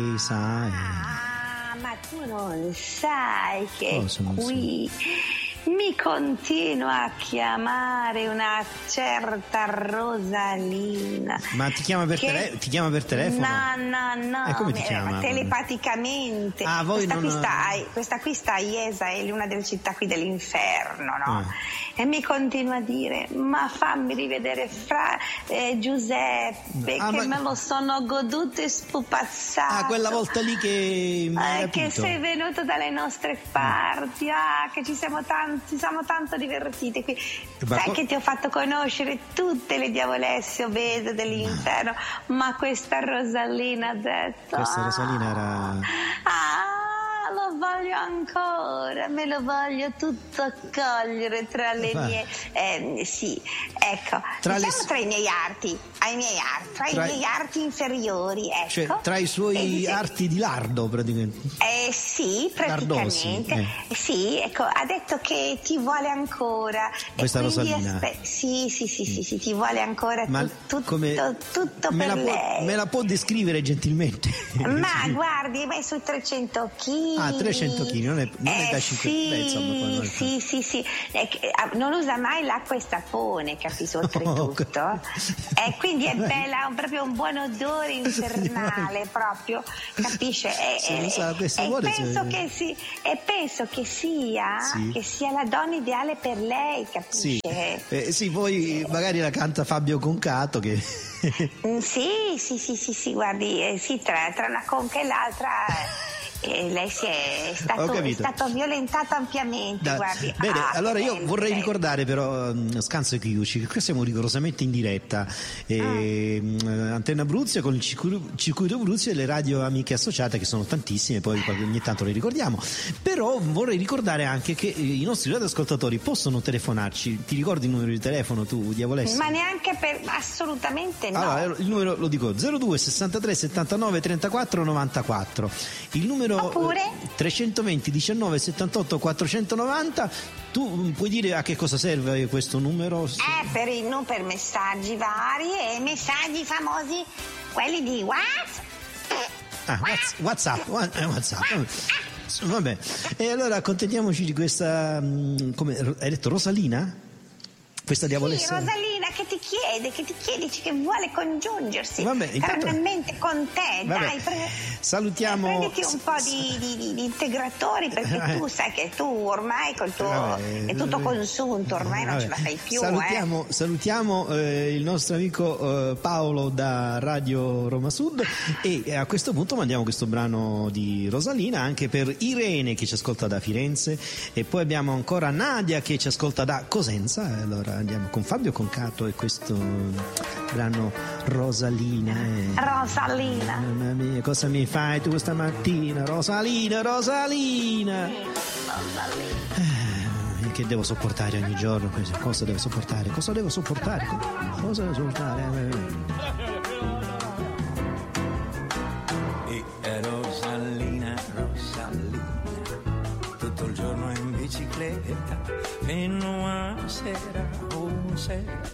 sai. Ma tu non sai che qui sai. mi continua a chiamare una certa Rosalina. Ma ti chiama per, per telefono? No. E come ti chiama? Telepaticamente. Ah, voi questa qui sta a Iesa, è una delle città qui dell'inferno, no? E mi continua a dire: ma fammi rivedere Giuseppe, me lo sono goduto e spupazzato. Quella volta lì che sei venuto dalle nostre parti, che ci siamo tanto divertiti qui. Sai che ti ho fatto conoscere tutte le diavolesse obese dell'inferno, ma questa Rosalina ha detto... Questa Rosalina era... lo voglio ancora, me lo voglio tutto accogliere tra le mie... sì, ecco, tra i miei arti, tra i miei arti inferiori, ecco. Cioè, tra i suoi arti di lardo, praticamente. Sì, praticamente. Sì, ecco, ha detto che ti vuole ancora. Questa Rosalina. Sì, ti vuole ancora. Ma tutto per lei. Me la può descrivere gentilmente? Ma guardi, vai sui 300 kg. 300 kg, non è da 5 sì. Non usa mai l'acqua e sapone, capisci, oltretutto. Quindi è bella, ha proprio un buon odore infernale, proprio, capisce? Penso che sia la donna ideale per lei, capisce? Sì, poi magari la canta Fabio Concato che... Sì, guardi, tra una conca e l'altra... lei è stato violentato ampiamente, guardi. Bene, allora io vorrei ricordare però Scanso e Chiuci, che qui siamo rigorosamente in diretta, Antenna Abruzzo con il circuito Abruzzo e le radio amiche associate, che sono tantissime, poi ogni tanto le ricordiamo, però vorrei ricordare anche che i nostri radioascoltatori possono telefonarci. Ti ricordi il numero di telefono tu, Diavolessa? Ma neanche assolutamente no. Allora il numero lo dico: 02 63 79 34 94, il numero oppure 320 19 78 490. Tu puoi dire a che cosa serve questo numero? Per messaggi vari e messaggi famosi, quelli di WhatsApp. Vabbè, e allora accontentiamoci di questa, come hai detto, Rosalina? Questa diavolessa? Sì, Rosalina che ti chiede, che vuole congiungersi carnalmente con te. Vabbè. Dai, salutiamo. Prenditi un po' di integratori, perché tu sai che tu ormai col tuo è tutto consunto, ormai non ce la fai più. Salutiamo il nostro amico Paolo da Radio Roma Sud, e a questo punto mandiamo questo brano di Rosalina anche per Irene che ci ascolta da Firenze, e poi abbiamo ancora Nadia che ci ascolta da Cosenza. Allora andiamo con Fabio Concato e questo brano Rosalina. Mamma mia, cosa mi fai tu stamattina? Rosalina. Che devo sopportare ogni giorno? Cosa devo sopportare? E Rosalina, tutto il giorno in bicicletta fino a sera.